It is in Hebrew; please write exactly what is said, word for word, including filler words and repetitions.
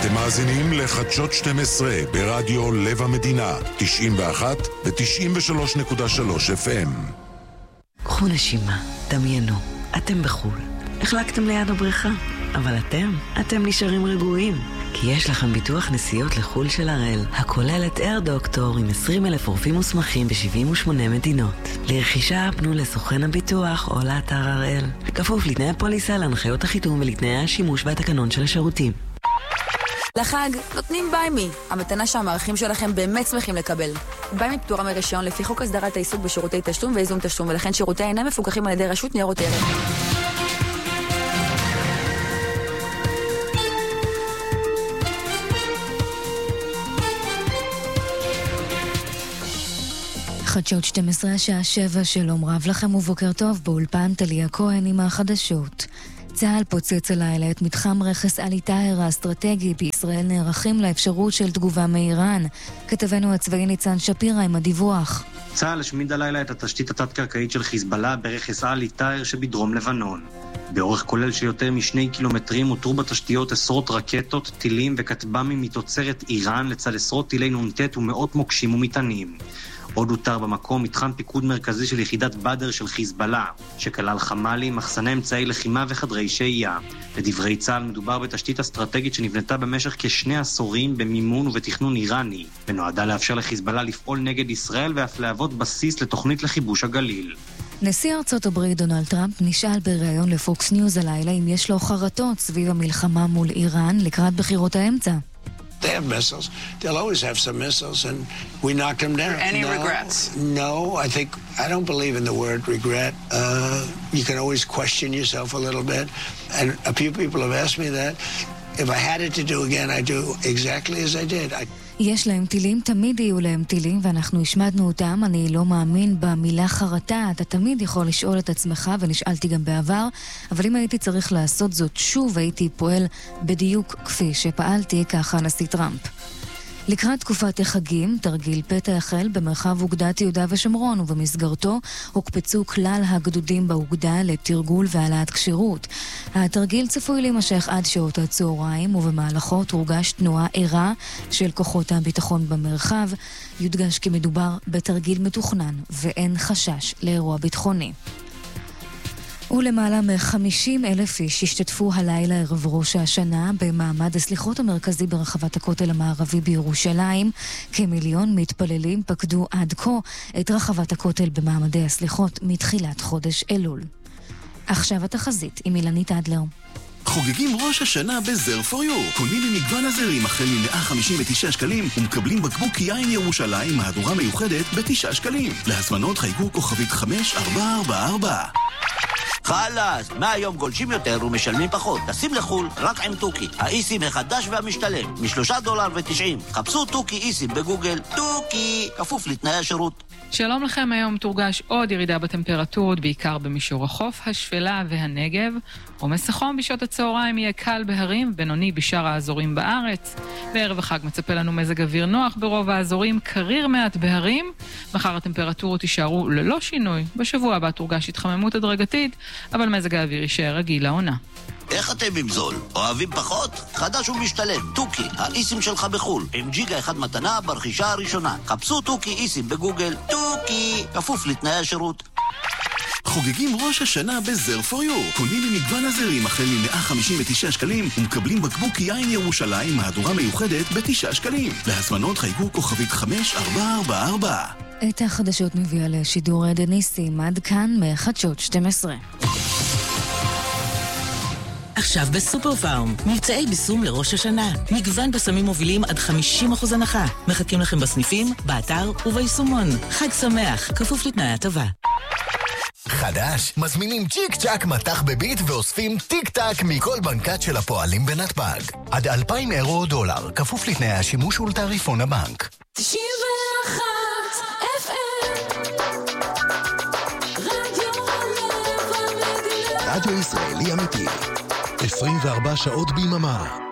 אתם מאזינים לחדשות שתים עשרה ברדיו לב המדינה, תשעים ואחת ו-תשעים ושלוש נקודה שלוש אף אם. קחו נשימה, דמיינו, אתם בחול. החלקתם ליד הבריכה, אבל אתם, אתם נשארים רגועים. כי יש לכם ביטוח נסיעות לחול של הראל, הכולל את אייר דוקטור עם עשרים אלף רופאים מוסמכים ב-שבעים ושמונה מדינות. לרכישה פנו לסוכן הביטוח או לאתר הראל. כפוף לתנאי הפוליסה, להנחיות החיתום ולתנאי השימוש והתקנון של השירותים. לחג נותנים ביימי, המתנה שהמערכים שלכם באמת שמחים לקבל. ביימי פטורה מרישיון לפי חוק הסדרת העיסוק בשירותי תשלום וייזום תשלום, ולכן שירותי אינם מפוקחים על ידי רשות ניירות ערך. חדשות שתים עשרה השעה שבע, שלום רב לכם ובוקר טוב. באולפן טליה כהן עם החדשות. צה"ל פוצץ הלילה את מתחם רכס עלי טאהר האסטרטגי. בישראל נערכים לאפשרות של תגובה מאיראן. כתבנו הצבאי ניצן שפירא עם הדיווח. צה"ל השמיד הלילה את התשתית התת-קרקעית של חיזבאללה ברכס עלי טאהר שבדרום לבנון. באורך כולל של יותר משני קילומטרים הותרו בתשתיות עשרות רקטות, טילים וכטב"מים מתוצרת איראן לצד עשרות טילי נ"ט ומאות מוקשים ומטענים. עוד הותר במקום מתחם פיקוד מרכזי של יחידת בדר של חיזבאללה, שכלל חמ"לים, מחסני אמצעי לחימה וחדרי שהייה. לדברי צה"ל מדובר בתשתית אסטרטגית שנבנתה במשך כשני עשורים במימון ובתכנון איראני, ונועדה לאפשר לחיזבאללה לפעול נגד ישראל ואף להוות בסיס לתוכנית לכיבוש הגליל. נשיא ארצות הברית דונלד טראמפ נשאל בריאיון לפוקס ניוז הלילה אם יש לו חרטות סביב המלחמה מול איראן לקראת בחירות האמצע. They have missiles. They'll always have some missiles, and we knocked them down. Any no, regrets? No, I think, I don't believe in the word regret. Uh, you can always question yourself a little bit, and a few people have asked me that. If I had it to do again, I'd do exactly as I did. I... יש להם טילים, תמיד יהיו להם טילים, ואנחנו השמדנו אותם. אני לא מאמין במילה חרטה. אתה תמיד יכול לשאול את עצמך, ונשאלתי גם בעבר, אבל אם הייתי צריך לעשות זאת שוב, הייתי פועל בדיוק כפי שפעלתי, ככה הנשיא טראמפ. לקראת תקופת החגים, תרגיל פתע החל במרחב אוגדת יהודה ושומרון, ובמסגרתו הוקפצו כלל הגדודים באוגדה לתרגול והעלאת כשירות. התרגיל צפוי להימשך עד שעות הצהריים, ובמהלכו תורגש תנועה ערה של כוחות הביטחון במרחב. יודגש כי מדובר בתרגיל מתוכנן ואין חשש לאירוע ביטחוני. ולמעלה מ-חמישים אלף איש השתתפו הלילה ערב ראש השנה במעמד הסליחות המרכזי ברחבת הכותל המערבי בירושלים. כמיליון מתפללים פקדו עד כה את רחבת הכותל במעמדי הסליחות מתחילת חודש אלול. עכשיו התחזית עם אילנית אדלר. חוגגים ראש השנה בזר פור יו. קונים ממגוון הזרים החל מ-מאה חמישים ותשעה שקלים ומקבלים בקבוק יין ירושלים מהדורה מיוחדת ב-תשעה שקלים. להזמנות חייגו כוכבית חמש ארבע ארבע ארבע. חלאס, מהיום גולשים יותר ומשלמים פחות. טסים לחול רק עם טוקי, האיסים החדש והמשתלם, משלושה דולר ותשעים. חפשו טוקי איסים בגוגל. טוקי, כפוף לתנאי השירות. שלום לכם, היום תורגש עוד ירידה בטמפרטורות, בעיקר במישור החוף, השפלה והנגב. עומס החום בשעות הצהריים יהיה קל בהרים, בינוני בשאר האזורים בארץ. בערב החג מצפה לנו מזג אוויר נוח ברוב האזורים, קריר מעט בהרים. מחר הטמפרטורות יישארו ללא שינוי. בשבוע הבא תורגש התחממות הדרגתית, אבל מזג האוויר יישאר רגיל לעונה. איך אתם עם זול? אוהבים פחות? חדש ומשתלם, טוקי, האיסים שלך בחול, עם ג'יגה אחד מתנה ברכישה הראשונה. חפשו טוקי איסים בגוגל. טוקי, כפוף לתנאי השירות. חוגגים ראש השנה בזר פור יו. קונים ממגוון הזרים החל מ-מאה חמישים ותשעה שקלים ומקבלים בקבוק יין ירושלים מהדורה מיוחדת ב-תשעה שקלים. להזמנות חייגו כוכבית חמש ארבע ארבע ארבע. את החדשות מביאה לשידור דניסים. עד כאן מחדשות שתים עשרה. עכשיו בסופר פארם, מבצעי ביסום לראש השנה. מגוון בסמים מובילים עד חמישים אחוז הנחה. מחכים לכם בסניפים, באתר וביישומון. חג שמח, כפוף לתנאי הטבה. חדש, מזמינים צ'יק צ'ק מתח בביט ואוספים טיק טק מכל בנקת של הפועלים בנתב"ג. עד אלפיים אירו או דולר, כפוף לתנאי השימוש ולתעריפון הבנק. תשעים ואחת אף אם רדיו לב המדינה, רדיו ישראלי אמיתי, עשרים וארבע שעות ביממה.